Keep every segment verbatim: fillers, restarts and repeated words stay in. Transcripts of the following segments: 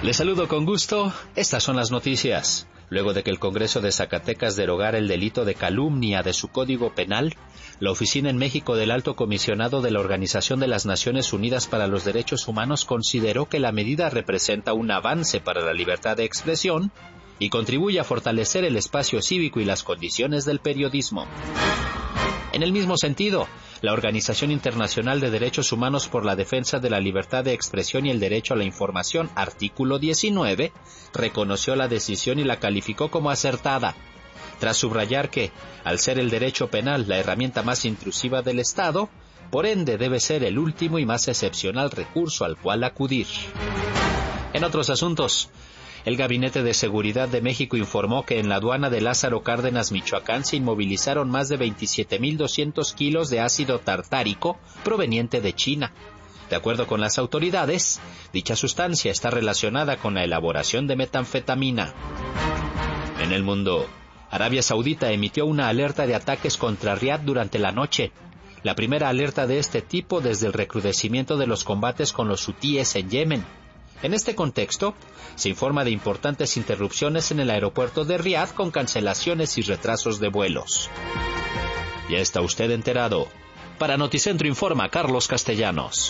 Les saludo con gusto. Estas son las noticias. Luego de que el Congreso de Zacatecas derogara el delito de calumnia de su Código Penal, la Oficina en México del Alto Comisionado de la Organización de las Naciones Unidas para los Derechos Humanos consideró que la medida representa un avance para la libertad de expresión y contribuye a fortalecer el espacio cívico y las condiciones del periodismo. En el mismo sentido, la Organización Internacional de Derechos Humanos por la Defensa de la Libertad de Expresión y el Derecho a la Información, artículo diecinueve, reconoció la decisión y la calificó como acertada, tras subrayar que, al ser el derecho penal la herramienta más intrusiva del Estado, por ende debe ser el último y más excepcional recurso al cual acudir. En otros asuntos, el Gabinete de Seguridad de México informó que en la aduana de Lázaro Cárdenas, Michoacán, se inmovilizaron más de veintisiete mil doscientos kilos de ácido tartárico proveniente de China. De acuerdo con las autoridades, dicha sustancia está relacionada con la elaboración de metanfetamina. En el mundo, Arabia Saudita emitió una alerta de ataques contra Riad durante la noche, la primera alerta de este tipo desde el recrudecimiento de los combates con los hutíes en Yemen. En este contexto, se informa de importantes interrupciones en el aeropuerto de Riad con cancelaciones y retrasos de vuelos. Ya está usted enterado. Para Noticentro informa Carlos Castellanos.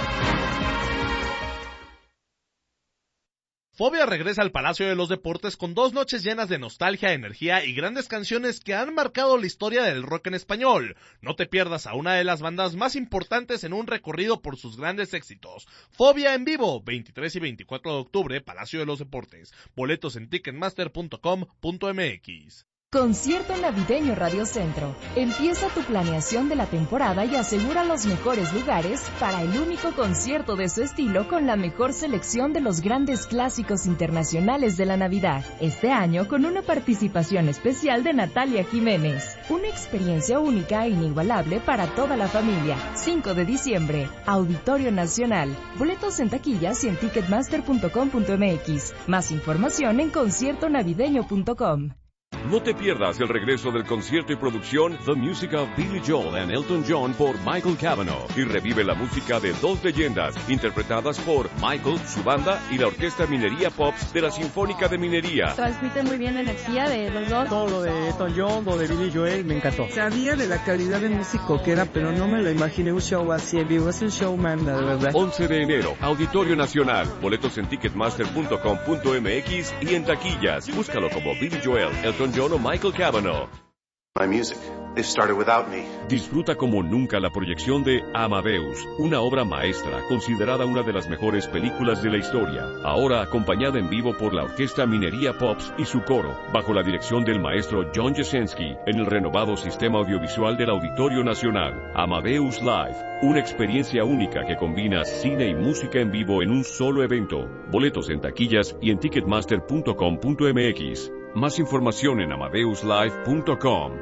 Fobia regresa al Palacio de los Deportes con dos noches llenas de nostalgia, energía y grandes canciones que han marcado la historia del rock en español. No te pierdas a una de las bandas más importantes en un recorrido por sus grandes éxitos. Fobia en vivo, veintitrés y veinticuatro de octubre, Palacio de los Deportes. Boletos en ticketmaster punto com punto m x. Concierto navideño Radio Centro. Empieza tu planeación de la temporada y asegura los mejores lugares para el único concierto de su estilo con la mejor selección de los grandes clásicos internacionales de la Navidad. Este año con una participación especial de Natalia Jiménez. Una experiencia única e inigualable para toda la familia. cinco de diciembre, Auditorio Nacional. Boletos en taquillas y en ticketmaster punto com punto m x. Más información en concierto navideño punto com. No te pierdas el regreso del concierto y producción The Music of Billy Joel and Elton John por Michael Cavanaugh y revive la música de dos leyendas interpretadas por Michael, su banda y la Orquesta Minería Pops de la Sinfónica de Minería. Transmite muy bien la energía de los dos. Todo lo de Elton John, lo de Billy Joel, me encantó. Sabía de la calidad de músico que era, pero no me lo imaginé un show así en vivo. Es un showman, de verdad. once de enero, Auditorio Nacional. Boletos en ticketmaster punto com punto m x y en taquillas. Búscalo como Billy Joel, Elton John o Michael Cavanaugh. My music. They started without me. Disfruta como nunca la proyección de Amadeus, una obra maestra considerada una de las mejores películas de la historia. Ahora acompañada en vivo por la Orquesta Minería Pops y su coro, bajo la dirección del maestro John Jasinski, en el renovado sistema audiovisual del Auditorio Nacional. Amadeus Live, una experiencia única que combina cine y música en vivo en un solo evento. Boletos en taquillas y en ticketmaster punto com punto m x. Más información en amadeus live punto com.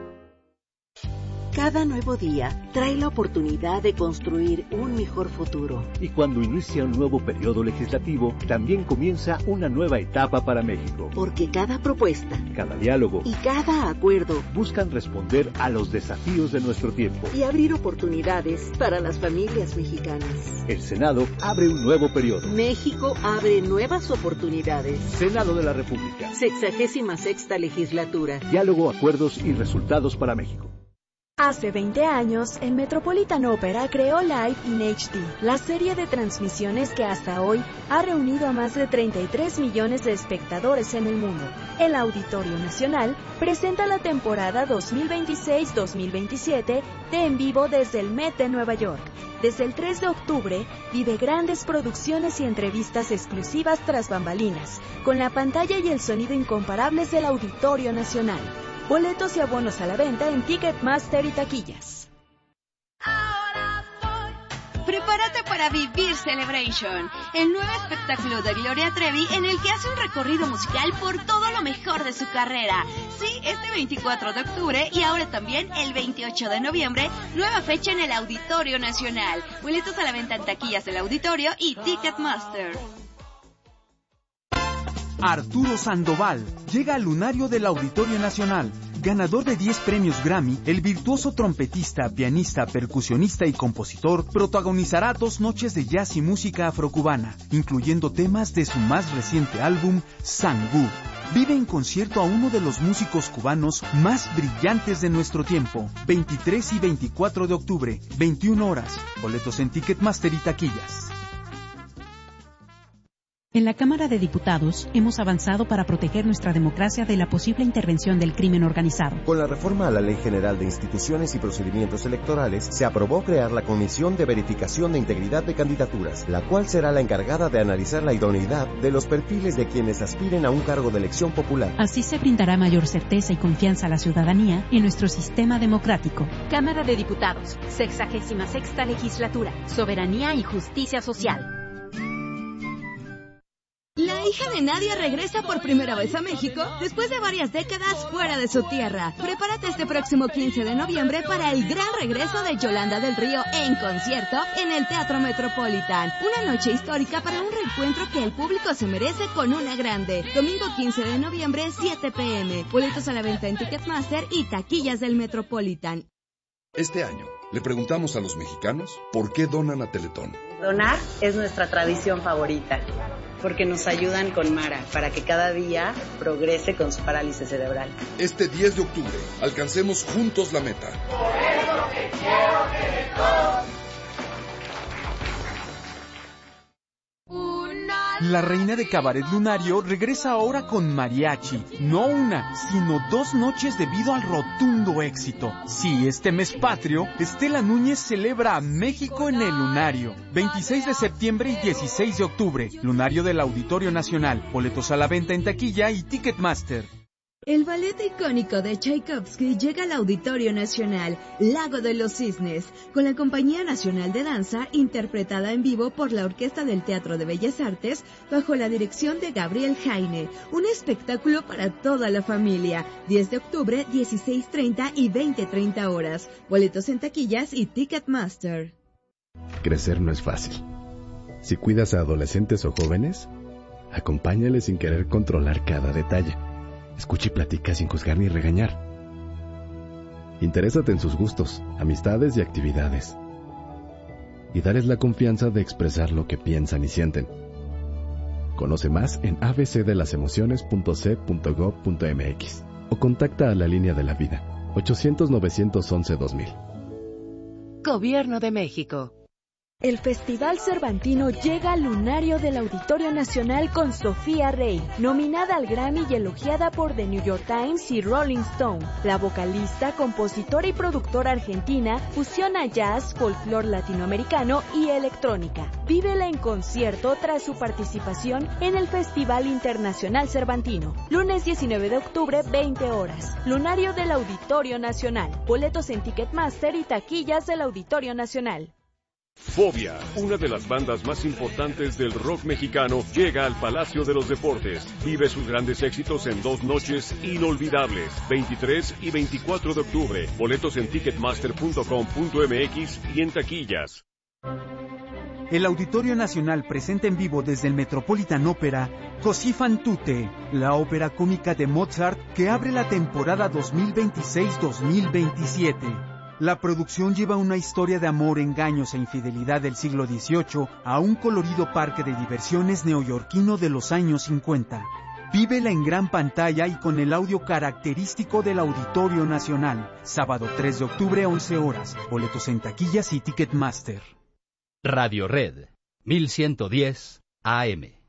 Cada nuevo día trae la oportunidad de construir un mejor futuro. Y cuando inicia un nuevo periodo legislativo, también comienza una nueva etapa para México. Porque cada propuesta, cada diálogo y cada acuerdo buscan responder a los desafíos de nuestro tiempo y abrir oportunidades para las familias mexicanas. El Senado abre un nuevo periodo. México abre nuevas oportunidades. Senado de la República. Sexagésima sexta legislatura. Diálogo, acuerdos y resultados para México. Hace veinte años, el Metropolitan Opera creó Live in H D, la serie de transmisiones que hasta hoy ha reunido a más de treinta y tres millones de espectadores en el mundo. El Auditorio Nacional presenta la temporada dos mil veintiséis dos mil veintisiete de En Vivo desde el Met de Nueva York. Desde el tres de octubre, vive grandes producciones y entrevistas exclusivas tras bambalinas, con la pantalla y el sonido incomparables del Auditorio Nacional. Boletos y abonos a la venta en Ticketmaster y taquillas. Prepárate para vivir Celebration, el nuevo espectáculo de Gloria Trevi en el que hace un recorrido musical por todo lo mejor de su carrera. Sí, este veinticuatro de octubre y ahora también el veintiocho de noviembre, nueva fecha en el Auditorio Nacional. Boletos a la venta en taquillas del Auditorio y Ticketmaster. Arturo Sandoval llega al lunario del Auditorio Nacional. Ganador de diez premios Grammy, el virtuoso trompetista, pianista, percusionista y compositor protagonizará dos noches de jazz y música afrocubana, incluyendo temas de su más reciente álbum, Sangú. Vive en concierto a uno de los músicos cubanos más brillantes de nuestro tiempo. veintitrés y veinticuatro de octubre, veintiuna horas. Boletos en Ticketmaster y taquillas. En la Cámara de Diputados hemos avanzado para proteger nuestra democracia de la posible intervención del crimen organizado. Con la reforma a la Ley General de Instituciones y Procedimientos Electorales, se aprobó crear la Comisión de Verificación de Integridad de Candidaturas, la cual será la encargada de analizar la idoneidad de los perfiles de quienes aspiren a un cargo de elección popular. Así se brindará mayor certeza y confianza a la ciudadanía en nuestro sistema democrático. Cámara de Diputados, sexagésima sexta legislatura, soberanía y justicia social. La hija de Nadia regresa por primera vez a México después de varias décadas fuera de su tierra. Prepárate este próximo quince de noviembre para el gran regreso de Yolanda del Río en concierto en el Teatro Metropolitan. Una noche histórica para un reencuentro que el público se merece con una grande. Domingo quince de noviembre, siete pe eme. Boletos a la venta en Ticketmaster y taquillas del Metropolitan. Este año le preguntamos a los mexicanos por qué donan a Teletón. Donar es nuestra tradición favorita, porque nos ayudan con Mara para que cada día progrese con su parálisis cerebral. Este diez de octubre, alcancemos juntos la meta. Por eso te quiero, Teletón. La reina de Cabaret Lunario regresa ahora con mariachi. No una, sino dos noches debido al rotundo éxito. Sí, este mes patrio, Estela Núñez celebra a México en el Lunario. veintiséis de septiembre y dieciséis de octubre. Lunario del Auditorio Nacional. Boletos a la venta en taquilla y Ticketmaster. El ballet icónico de Tchaikovsky llega al Auditorio Nacional, Lago de los Cisnes, con la Compañía Nacional de Danza, interpretada en vivo por la Orquesta del Teatro de Bellas Artes, bajo la dirección de Gabriel Jaine. Un espectáculo para toda la familia. diez de octubre, dieciséis treinta y veinte treinta horas. Boletos en taquillas y Ticketmaster. Crecer no es fácil. Si cuidas a adolescentes o jóvenes, acompáñales sin querer controlar cada detalle. Escucha y platica sin juzgar ni regañar. Interésate en sus gustos, amistades y actividades. Y darles la confianza de expresar lo que piensan y sienten. Conoce más en a b c de las emociones punto c punto gob punto m x o contacta a la Línea de la Vida, ochocientos, novecientos once, dos mil. Gobierno de México. El Festival Cervantino llega al Lunario del Auditorio Nacional con Sofía Rey, nominada al Grammy y elogiada por The New York Times y Rolling Stone. La vocalista, compositora y productora argentina fusiona jazz, folclore latinoamericano y electrónica. Vívela en concierto tras su participación en el Festival Internacional Cervantino. Lunes diecinueve de octubre, veinte horas. Lunario del Auditorio Nacional. Boletos en Ticketmaster y taquillas del Auditorio Nacional. Fobia, una de las bandas más importantes del rock mexicano, llega al Palacio de los Deportes. Vive sus grandes éxitos en dos noches inolvidables, veintitrés y veinticuatro de octubre. Boletos en ticketmaster punto com punto m x y en taquillas. El Auditorio Nacional presenta en vivo desde el Metropolitan Opera Così fan tutte, la ópera cómica de Mozart que abre la temporada dos mil veintiséis dos mil veintisiete. La producción lleva una historia de amor, engaños e infidelidad del siglo dieciocho a un colorido parque de diversiones neoyorquino de los años cincuenta. Vívela en gran pantalla y con el audio característico del Auditorio Nacional. Sábado tres de octubre, once horas. Boletos en taquillas y Ticketmaster. Radio Red, mil ciento diez A M.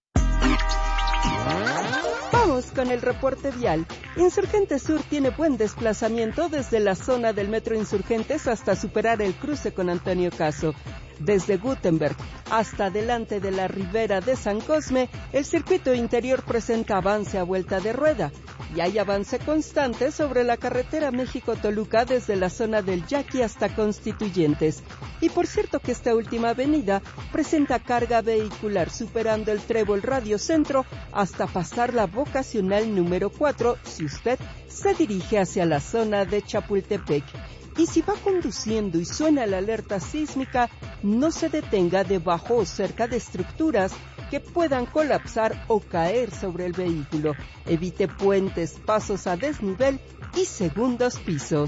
Vamos con el reporte vial. Insurgente Sur tiene buen desplazamiento desde la zona del Metro Insurgentes hasta superar el cruce con Antonio Caso. Desde Gutenberg hasta delante de la ribera de San Cosme, el circuito interior presenta avance a vuelta de rueda y hay avance constante sobre la carretera México-Toluca desde la zona del Yaqui hasta Constituyentes. Y por cierto que esta última avenida presenta carga vehicular superando el Trébol Radio Centro hasta pasar la vocacional número cuatro si usted se dirige hacia la zona de Chapultepec. Y si va conduciendo y suena la alerta sísmica, no se detenga debajo o cerca de estructuras que puedan colapsar o caer sobre el vehículo. Evite puentes, pasos a desnivel y segundos pisos.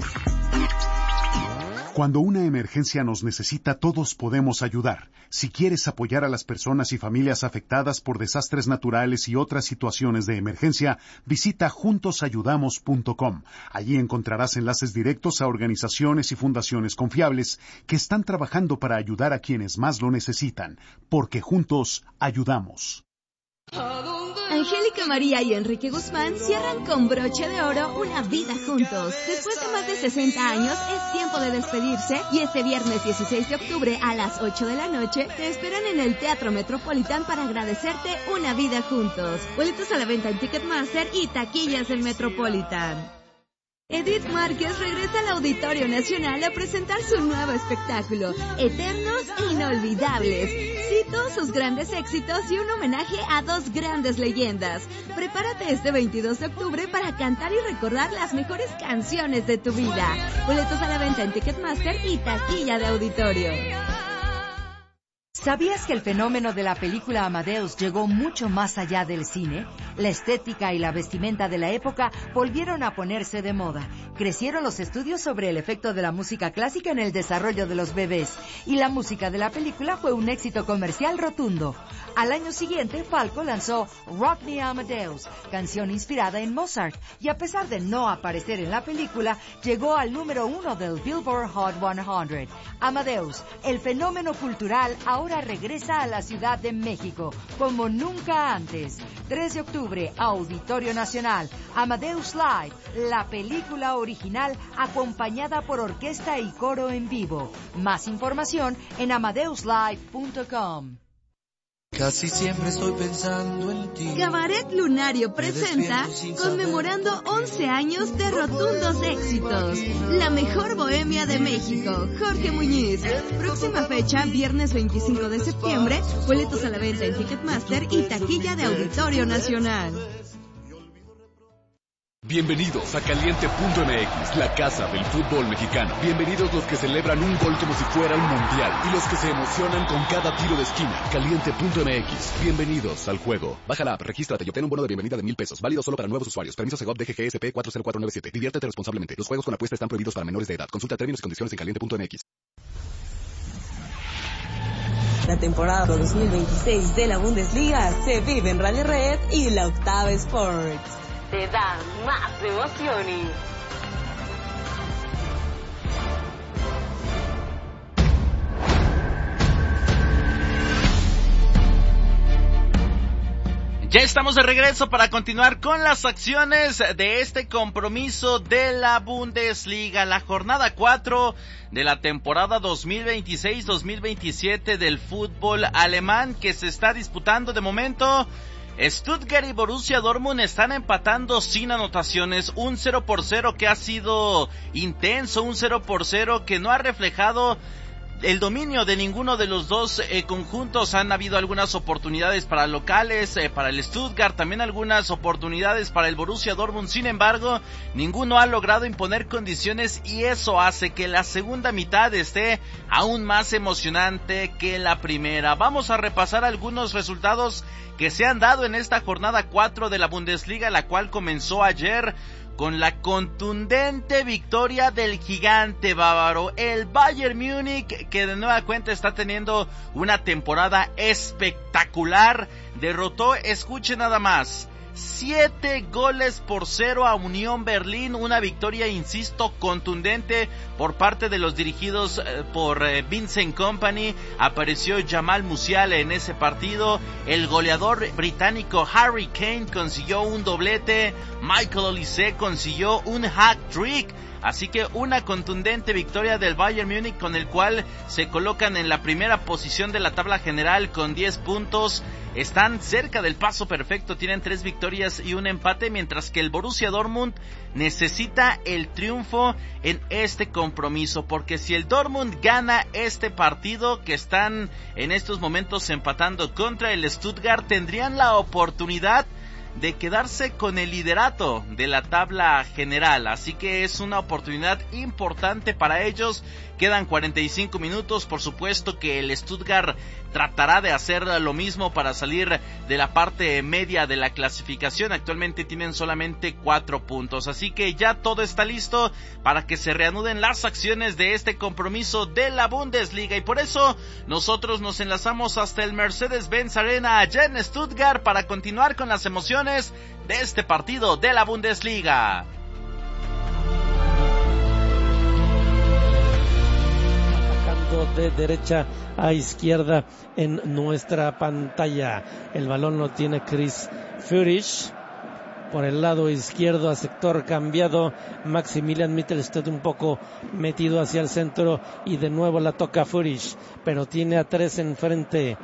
Cuando una emergencia nos necesita, todos podemos ayudar. Si quieres apoyar a las personas y familias afectadas por desastres naturales y otras situaciones de emergencia, visita juntos ayudamos punto com. Allí encontrarás enlaces directos a organizaciones y fundaciones confiables que están trabajando para ayudar a quienes más lo necesitan, porque juntos ayudamos. Angélica María y Enrique Guzmán cierran con broche de oro una vida juntos. Después de más de sesenta años, es tiempo de despedirse y este viernes dieciséis de octubre a las ocho de la noche te esperan en el Teatro Metropolitan para agradecerte una vida juntos. Boletos a la venta en Ticketmaster y taquillas del Metropolitan. Edith Márquez regresa al Auditorio Nacional a presentar su nuevo espectáculo, Eternos e Inolvidables. Cito sus grandes éxitos y un homenaje a dos grandes leyendas. Prepárate este veintidós de octubre para cantar y recordar las mejores canciones de tu vida. Boletos a la venta en Ticketmaster y taquilla de auditorio. ¿Sabías que el fenómeno de la película Amadeus llegó mucho más allá del cine? La estética y la vestimenta de la época volvieron a ponerse de moda. Crecieron los estudios sobre el efecto de la música clásica en el desarrollo de los bebés, y la música de la película fue un éxito comercial rotundo. Al año siguiente, Falco lanzó Rock Me Amadeus, canción inspirada en Mozart, y a pesar de no aparecer en la película, llegó al número uno del Billboard Hot cien. Amadeus, el fenómeno cultural, ahora regresa a la Ciudad de México, como nunca antes. tres de octubre, Auditorio Nacional, Amadeus Live, la película original acompañada por orquesta y coro en vivo. Más información en amadeus live punto com. Casi siempre estoy pensando en ti. Cabaret Lunario presenta conmemorando once años de rotundos éxitos. La mejor bohemia de México, Jorge Muñiz. Próxima fecha, viernes veinticinco de septiembre. Boletos a la venta en Ticketmaster y taquilla de Auditorio Nacional. Bienvenidos a Caliente punto M X, la casa del fútbol mexicano. Bienvenidos los que celebran un gol como si fuera un mundial y los que se emocionan con cada tiro de esquina. Caliente punto M X, bienvenidos al juego. Baja la app, regístrate y obtén un bono de bienvenida de mil pesos, válido solo para nuevos usuarios. Permiso Segov D G G S P cuatro cero cuatro nueve siete. Diviértete responsablemente. Los juegos con apuesta están prohibidos para menores de edad. Consulta términos y condiciones en caliente punto M X. La temporada dos mil veintiséis de la Bundesliga se vive en Radio Red y la Octava Sports. Te dan más emociones. Ya estamos de regreso para continuar con las acciones de este compromiso de la Bundesliga, la jornada cuatro de la temporada dos mil veintiséis dos mil veintisiete del fútbol alemán, que se está disputando de momento. Stuttgart y Borussia Dortmund están empatando sin anotaciones, un cero por cero que ha sido intenso, un cero por cero que no ha reflejado el dominio de ninguno de los dos eh, conjuntos. Han habido algunas oportunidades para locales, eh, para el Stuttgart, también algunas oportunidades para el Borussia Dortmund. Sin embargo, ninguno ha logrado imponer condiciones y eso hace que la segunda mitad esté aún más emocionante que la primera. Vamos a repasar algunos resultados que se han dado en esta jornada cuatro de la Bundesliga, la cual comenzó ayer con la contundente victoria del gigante bávaro, el Bayern Múnich, que de nueva cuenta está teniendo una temporada espectacular. Derrotó, escuche nada más, siete goles por cero a Unión Berlín, una victoria, insisto, contundente por parte de los dirigidos eh, por eh, Vincent Kompany. Apareció Jamal Musiala en ese partido, el goleador británico Harry Kane consiguió un doblete, Michael Olise consiguió un hat-trick. Así que una contundente victoria del Bayern Múnich, con el cual se colocan en la primera posición de la tabla general con diez puntos. Están cerca del paso perfecto, tienen tres victorias y un empate, mientras que el Borussia Dortmund necesita el triunfo en este compromiso, porque si el Dortmund gana este partido, que están en estos momentos empatando contra el Stuttgart, tendrían la oportunidad de quedarse con el liderato de la tabla general, así que es una oportunidad importante para ellos. Quedan cuarenta y cinco minutos, por supuesto que el Stuttgart tratará de hacer lo mismo para salir de la parte media de la clasificación. Actualmente tienen solamente cuatro puntos, así que ya todo está listo para que se reanuden las acciones de este compromiso de la Bundesliga, y por eso nosotros nos enlazamos hasta el Mercedes-Benz Arena allá en Stuttgart para continuar con las emociones de este partido de la Bundesliga. De derecha a izquierda en nuestra pantalla. El balón lo tiene Chris Führich. Por el lado izquierdo a sector cambiado, Maximilian Mittelstadt un poco metido hacia el centro y de nuevo la toca Führich, pero tiene a tres enfrente.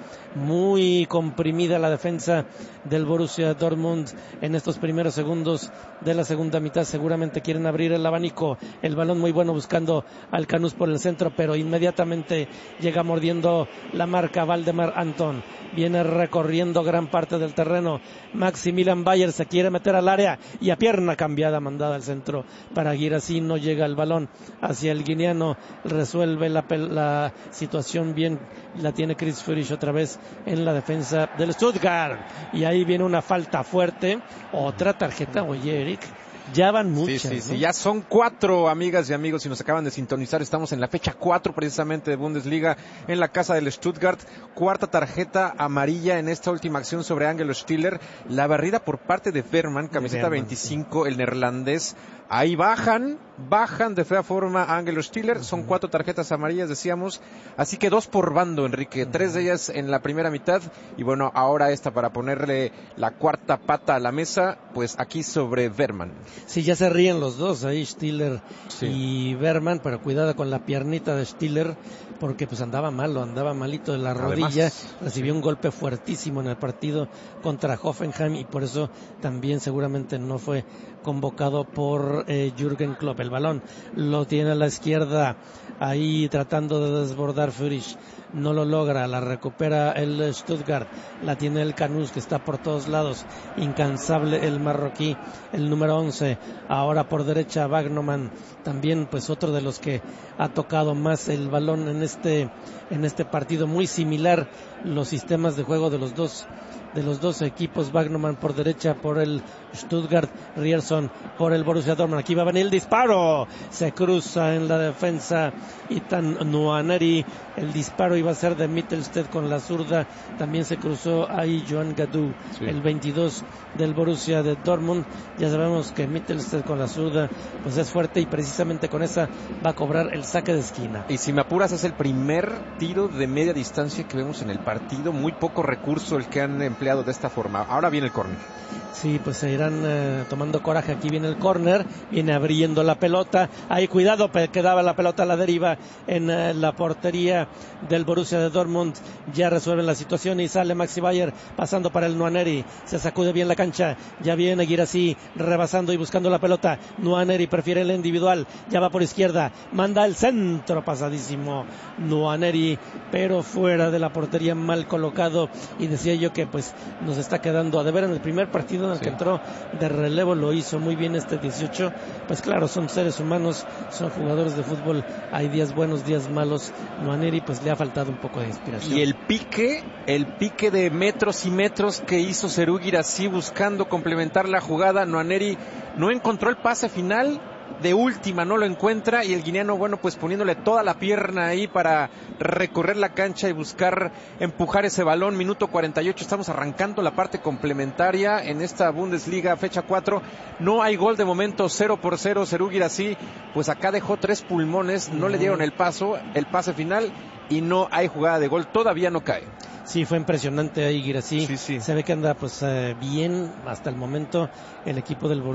Muy comprimida la defensa del Borussia Dortmund en estos primeros segundos de la segunda mitad. Seguramente quieren abrir el abanico. El balón muy bueno buscando al Canús por el centro, pero inmediatamente llega mordiendo la marca Valdemar Anton. Viene recorriendo gran parte del terreno. Maximilian Bayer se quiere meter al área y a pierna cambiada mandada al centro para Guirassy. No llega el balón hacia el guineano. Resuelve la, la situación bien. La tiene Chris Führich otra vez en la defensa del Stuttgart. Y ahí viene una falta fuerte. Otra tarjeta, oye, Eric. Ya van muchas, sí, sí, ¿no? sí, ya son cuatro, amigas y amigos, si nos acaban de sintonizar, estamos en la fecha cuatro precisamente de Bundesliga en la casa del Stuttgart. Cuarta tarjeta amarilla en esta última acción sobre Angelo Stiller. La barrida por parte de Veerman, camiseta Veerman, veinticinco, sí. El neerlandés. Ahí bajan, bajan de fea forma a Angelo Stiller. Uh-huh. Son cuatro tarjetas amarillas, decíamos. Así que dos por bando, Enrique. Uh-huh. Tres de ellas en la primera mitad. Y bueno, ahora esta para ponerle la cuarta pata a la mesa, pues aquí sobre Veerman. Sí, ya se ríen los dos ahí, Stiller sí. y Veerman, pero cuidado con la piernita de Stiller, porque pues andaba malo, andaba malito de la rodilla. Además, recibió sí. un golpe fuertísimo en el partido contra Hoffenheim y por eso también seguramente no fue convocado por eh, Jürgen Klopp. El balón lo tiene a la izquierda, ahí tratando de desbordar Führich. No lo logra, la recupera el Stuttgart, la tiene el Canús que está por todos lados, incansable el marroquí, el número once, ahora por derecha Wagnermann, también pues otro de los que ha tocado más el balón en este en este partido, muy similar los sistemas de juego de los dos de los dos equipos. Wagnermann por derecha por el Stuttgart, Ryerson por el Borussia Dortmund. Aquí va a venir el disparo, se cruza en la defensa Ethan Nwaneri, el disparo iba a ser de Mittelstadt con la zurda, también se cruzó ahí Joan Gadou, sí. el veintidós del Borussia de Dortmund. Ya sabemos que Mittelstadt con la zurda pues es fuerte y precisamente con esa va a cobrar el saque de esquina. Y si me apuras es el primer tiro de media distancia que vemos en el partido, muy poco recurso el que han empleado de esta forma. Ahora viene el córner. Sí, pues se irán eh, tomando coraje. Aquí viene el córner, viene abriendo la pelota. Ahí cuidado, quedaba la pelota a la deriva en eh, la portería del Borussia de Dortmund. Ya resuelven la situación y sale Maxi Bayer pasando para el Nwaneri. Se sacude bien la cancha. Ya viene Guirassy rebasando y buscando la pelota. Nwaneri prefiere el individual. Ya va por izquierda. Manda el centro pasadísimo. Nwaneri, pero fuera de la portería, mal colocado. Y decía yo que pues nos está quedando a deber en el primer partido en el sí. que entró de relevo, lo hizo muy bien este dieciocho. Pues claro, son seres humanos, son jugadores de fútbol, hay días buenos, días malos. Nwaneri pues le ha faltado un poco de inspiración. Y el pique, el pique de metros y metros que hizo Serhou Guirassy buscando complementar la jugada. Nwaneri no encontró el pase final, de última no lo encuentra y el guineano, bueno, pues poniéndole toda la pierna ahí para recorrer la cancha y buscar empujar ese balón. Minuto cuarenta y ocho, estamos arrancando la parte complementaria en esta Bundesliga fecha cuatro. No hay gol de momento, cero por cero. Serhou Guirassy pues acá dejó tres pulmones, no le dieron el paso, el pase final y no hay jugada de gol, todavía no cae. Sí, fue impresionante ahí Guirassy. Sí, sí. Se ve que anda pues eh, bien hasta el momento el equipo del